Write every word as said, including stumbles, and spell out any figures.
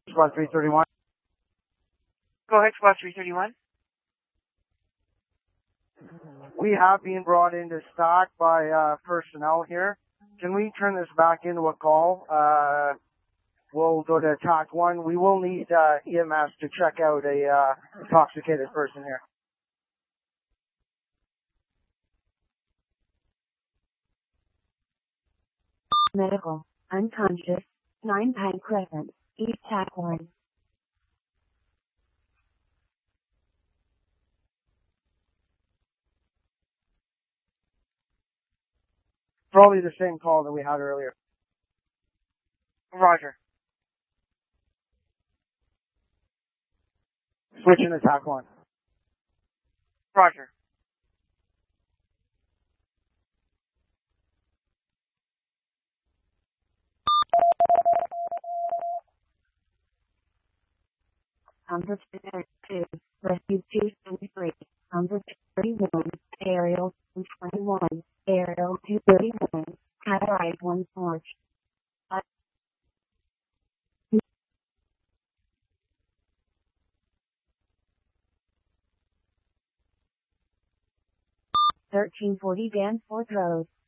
Squad three thirty-one. Go ahead, Squad three thirty-one. We have been brought into stock by uh, personnel here. Can we turn this back into a call? Uh, we'll go to TAC one. We will need uh, E M S to check out a uh, intoxicated person here. Medical, unconscious, nine Pine Crescent, East TAC one. Probably the same call that we had earlier. Roger. Switching to TAC one. Roger. Number two, Rescue two seventy-three, number thirty-one, Aerial two twenty-one, Aerial two thirty-one, Catarite one Forge. thirteen forty Danforth Road.